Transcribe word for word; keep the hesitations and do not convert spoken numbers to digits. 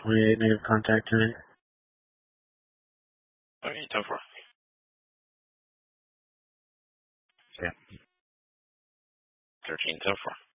twenty-eight negative contact tonight. Okay, ten four. Yeah. thirteen ten four.